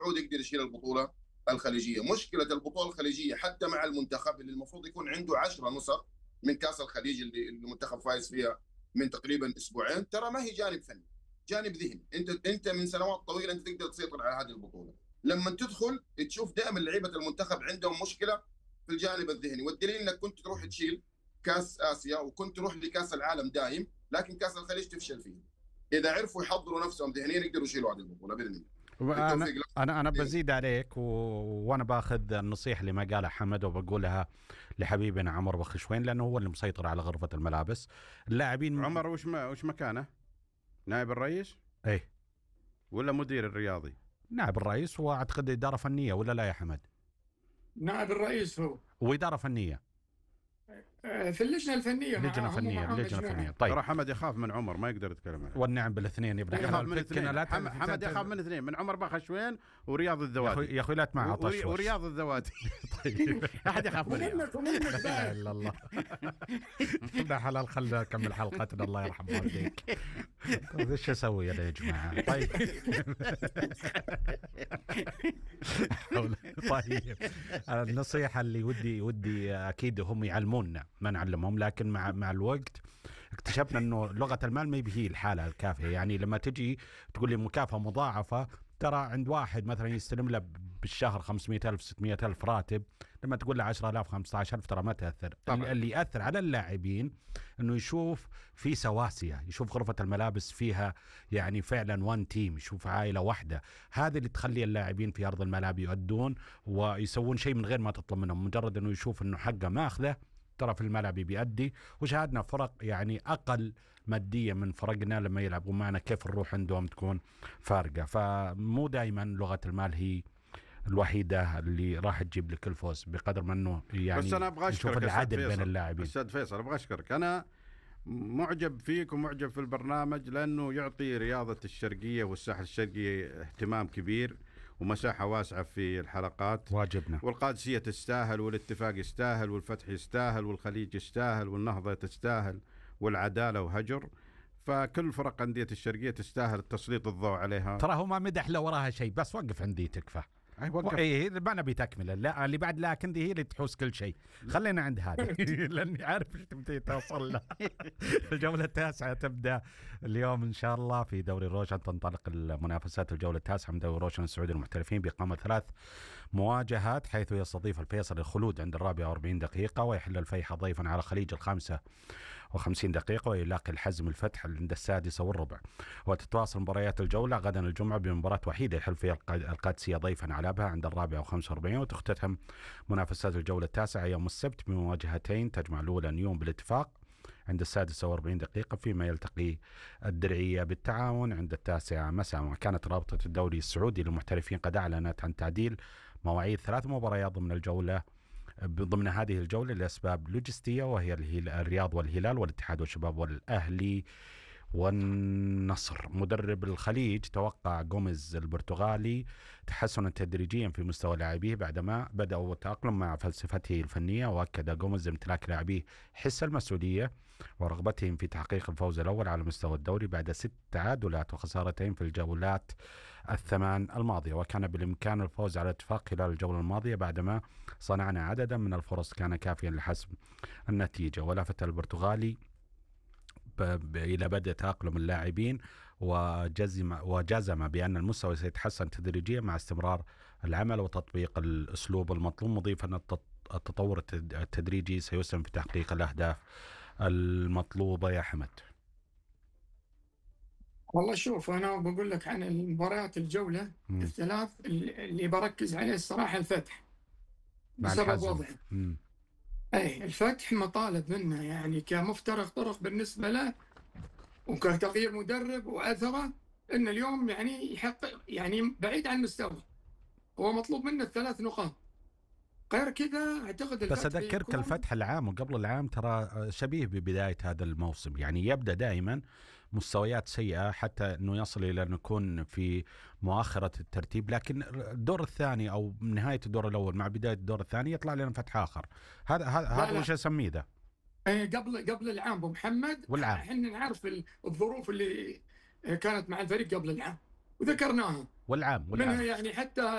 سعود يقدر يشيل البطوله الخليجيه. مشكله البطوله الخليجيه حتى مع المنتخب اللي المفروض يكون عنده 10 نسخ من كاس الخليج اللي المنتخب فايز فيها من تقريبا اسبوعين، ترى ما هي جانب فني، جانب ذهني. انت من سنوات طويله انت تقدر تسيطر على هذه البطوله. لما تدخل تشوف دائما لعيبه المنتخب عندهم مشكله في الجانب الذهني، والدليل انك كنت تروح تشيل كاس اسيا وكنت تروح لكاس العالم دايم، لكن كاس الخليج تفشل فيه. اذا عرفوا يحضروا نفسهم ذهنيا يقدروا يشيلوا هذه البطوله باذن الله. انا بالتوفيق انا لهم. بزيد عليك وانا باخذ النصيحه اللي ما قالها حمد وبقولها لحبيبنا عمر بخشوين، لانه هو اللي مسيطر على غرفه الملابس. اللاعبين عمر وش مكانه؟ نائب الرئيس؟ ايه، ولا مدير الرياضي؟ نائب الرئيس، واعتقد اداره فنيه ولا لا يا حمد؟ نائب الرئيس هو، واداره فنيه في اللجنه الفنيه لجنه معاهم فنيه ومعاهم لجنه مجموعة. فنيه. طيب ترى حمد يخاف من عمر، ما يقدر يتكلم عنه. والنعم بالاثنين يا ابن يخاف حلال. من الاثنين. حمد يخاف من اثنين، من عمر بخشوين ورياض الذواتي. يا اخوي لا تمعها طشوش. ورياض الذواتي. طيب احد يخاف من رياض. لا اله الا الله. ابن حلال خلنا نكمل حلقتنا، الله يرحم والديك. ايش اسوي انا يا جماعه؟ طيب. طيب النصيحه اللي ودي اكيد هم يعلمونا، ما نعلمهم، لكن مع الوقت اكتشفنا انه لغه المال ما هي الحاله الكافيه. يعني لما تجي تقول لي مكافاه مضاعفه، ترى عند واحد مثلا يستلم له بالشهر 500,000 600,000 راتب، لما تقول له 10,000 15,000 ترى ما تأثر. اللي يأثر على اللاعبين انه يشوف في سواسية، يشوف غرفة الملابس فيها يعني فعلا وان تيم، يشوف عائلة واحدة. هذا اللي تخلي اللاعبين في أرض الملعب يؤدون ويسوون شيء من غير ما تطلب منهم، مجرد انه يشوف انه حقه ماخذه ترى في الملعب بيأدي. وشاهدنا فرق يعني أقل ماديا من فرقنا لما يلعبوا معنا كيف الروح عندهم تكون فارقة. فمو دائما لغة المال هي الوحيدة اللي راح تجيب لك الفوز، بقدر ما انه يعني بس انا ابغى نشوف اشكرك العدل بين اللاعبين. استاذ فيصل، ابغى اشكرك. انا معجب فيك ومعجب في البرنامج، لانه يعطي رياضة الشرقية والساحل الشرقي اهتمام كبير ومساحة واسعة في الحلقات. واجبنا. والقادسية تستاهل، والاتفاق يستاهل، والفتح يستاهل، والخليج يستاهل، والنهضة تستاهل، والعدالة وهجر. فكل فرق أندية الشرقية تستاهل تسليط الضوء عليها. ترى هو ما مدح له وراها شيء، بس وقف عندي تكفى. اي ما نبي تكمله، لا اللي بعد لكن دي هي اللي تحوس كل شيء. خلينا عند هذه لاني عارف ايش تبي توصل له. الجوله التاسعه تبدا اليوم ان شاء الله في دوري روشن. تنطلق المنافسات الجوله التاسعه من دوري روشن السعودي للمحترفين بإقامة 3 مواجهات، حيث يستضيف الفيصل الخلود عند 44 دقيقة، ويحل الفيحة ضيفا على خليج 55 دقيقة، ويلاقي الحزم الفتح عند 6:15. وتتواصل مباريات الجولة غدا الجمعة بمباراة وحيدة يحل فيها القادسية ضيفا على أبها عند 4:45. وتختتم منافسات الجولة التاسعة يوم السبت بمواجهتين تجمع الأولى نيوم بالاتفاق عند 6:46 دقيقة، فيما يلتقي الدرعية بالتعاون عند 9 مساء. وكانت رابطة الدوري السعودي للمحترفين قد أعلنت عن تعديل مواعيد 3 مباريات ضمن هذه الجولة لأسباب لوجستية، وهي الرياض والهلال والاتحاد والشباب والأهلي والنصر. مدرب الخليج توقع غوميز البرتغالي تحسنا تدريجيا في مستوى لاعبيه بعدما بدأوا التأقلم مع فلسفته الفنية. وأكد غوميز امتلاك لاعبيه حس المسؤولية ورغبتهم في تحقيق الفوز الأول على مستوى الدوري بعد 6 تعادلات وخسارتين في الجولات 8 الماضية. وكان بالإمكان الفوز على الاتفاق خلال الجولة الماضية بعدما صنعنا عددا من الفرص كان كافيا لحسم النتيجة. ولفت البرتغالي إلى بدء تأقلم اللاعبين وجزم بأن المستوى سيتحسن تدريجيا مع استمرار العمل وتطبيق الأسلوب المطلوب، مضيفا أن التطور التدريجي سيسهم في تحقيق الأهداف المطلوبة. يا حمد. والله شوف، أنا بقول لك عن المباريات الجولة الثلاث اللي بركز عليه الصراحة الفتح بسبب وضعه. أي الفتح مطالب منه يعني كمفترق طرق بالنسبة له وكتغيير مدرب وأثره، إن اليوم يعني يحقق يعني بعيد عن المستوى، هو مطلوب منه ال3 نقاط. غير كذا اعتقد بس اذكرك الفتح العام وقبل العام ترى شبيه ببدايه هذا الموسم، يعني يبدا دائما مستويات سيئه حتى انه يصل الى انه يكون في مؤخره الترتيب، لكن الدور الثاني او نهايه الدور الاول مع بدايه الدور الثاني يطلع لنا فتح اخر. هذا وش اسميه ذا؟ قبل العام ابو محمد، والعام احنا نعرف الظروف اللي كانت مع الفريق قبل العام وذكرناها، والعام منها يعني حتى